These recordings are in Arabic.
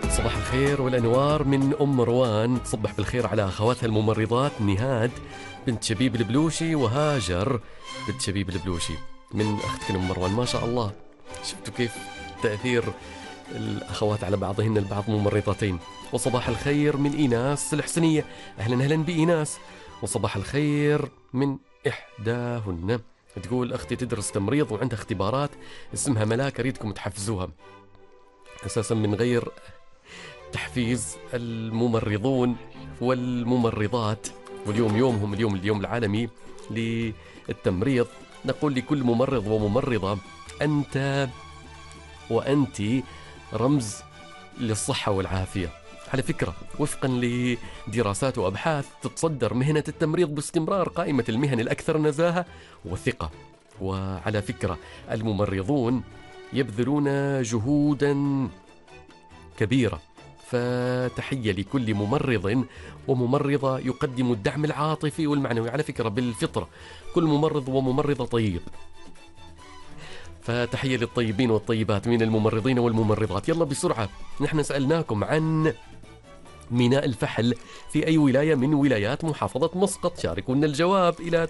صباح الخير والأنوار من أم مروان. تصبح بالخير على أخواتها الممرضات نهاد بنت شبيب البلوشي وهاجر بنت شبيب البلوشي. من أختكم أم مروان ما شاء الله. شفتوا كيف تأثير الأخوات على بعضهن البعض ممرضتين. وصباح الخير من إيناس الحسنية. أهلا بإيناس. وصباح الخير من إحداهن. تقول أختي تدرس تمريض وعندها اختبارات اسمها ملاك، أريدكم تحفزوها. أساسا من غير تحفيز الممرضون والممرضات، واليوم يومهم، اليوم العالمي للتمريض، نقول لكل ممرض وممرضة أنت وأنت رمز للصحة والعافية. على فكرة وفقا لدراسات وأبحاث تتصدر مهنة التمريض باستمرار قائمة المهن الأكثر نزاهة وثقة. وعلى فكرة الممرضون يبذلون جهودا كبيرة، فتحية لكل ممرض وممرضة يقدم الدعم العاطفي والمعنوي. على فكرة بالفطرة كل ممرض وممرضة طيب، فتحية للطيبين والطيبات من الممرضين والممرضات. يلا بسرعة، نحن سألناكم عن ميناء الفحل في أي ولاية من ولايات محافظة مسقط. شاركونا الجواب إلى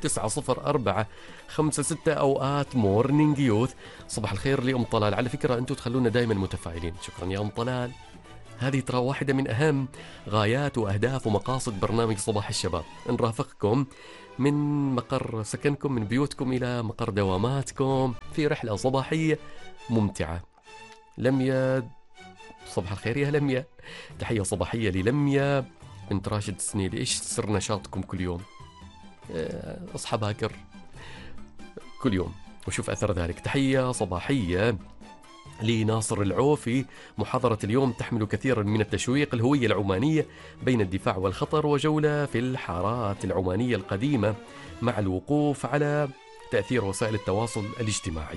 90456 أوقات مورنينج يوث. صباح الخير لأم طلال. على فكرة أنتم تخلونا دائما متفاعلين، شكرا يا أم طلال. هذه ترى واحدة من أهم غايات وأهداف ومقاصد برنامج صباح الشباب، نرافقكم من مقر سكنكم، من بيوتكم إلى مقر دواماتكم في رحلة صباحية ممتعة. لميا، صباح الخير يا لميا. تحية صباحية للميا بنت راشد السنيلي. إيش سر نشاطكم كل يوم؟ أصحى باكر كل يوم وشوف أثر ذلك. تحية صباحية لناصر العوفي. محاضرة اليوم تحمل كثيرا من التشويق، الهوية العمانية بين الدفاع والخطر، وجولة في الحارات العمانية القديمة مع الوقوف على تأثير وسائل التواصل الاجتماعي.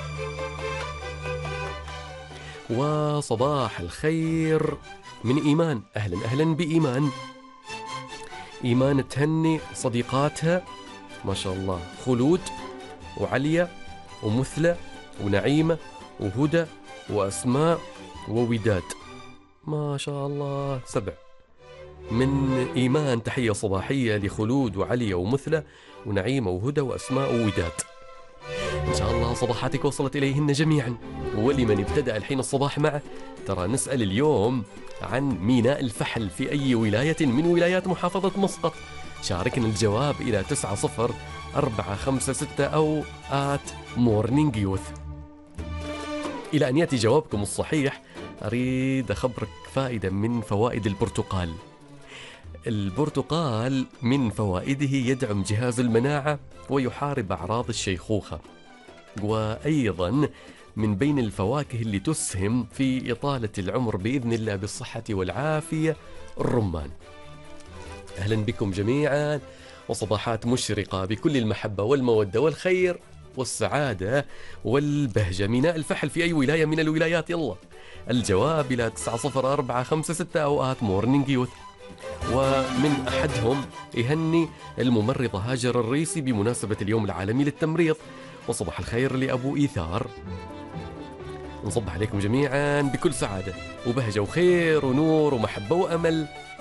وصباح الخير من إيمان. أهلا بإيمان. إيمان تهني صديقاتها ما شاء الله، خلود وعليا ومثلى ونعيمة وهدى وأسماء ووداد. ما شاء الله 7 من إيمان. تحية صباحية لخلود وعليا ومثلى ونعيمة وهدى وأسماء ووداد. إن شاء الله صباحاتك وصلت إليهن جميعا. ولمن ابتدأ الحين الصباح معه، ترى نسأل اليوم عن ميناء الفحل في أي ولاية من ولايات محافظة مسقط. شاركنا الجواب إلى 90456 أو @morning youth. إلى أن يأتي جوابكم الصحيح أريد أخبرك فائدة من فوائد البرتقال. البرتقال من فوائده يدعم جهاز المناعة ويحارب أعراض الشيخوخة، وأيضا من بين الفواكه اللي تسهم في إطالة العمر بإذن الله بالصحة والعافية الرمان. أهلا بكم جميعا، وصباحات مشرقة بكل المحبة والمودة والخير والسعادة والبهجة. ميناء الفحل في أي ولاية من الولايات؟ يلا الجواب إلى 90456 أو @morning youth. ومن أحدهم يهني الممرضة هاجر الريسي بمناسبة اليوم العالمي للتمريض. وصباح الخير لأبو إيثار. نصبح عليكم جميعا بكل سعادة وبهجة وخير ونور ومحبة وأمل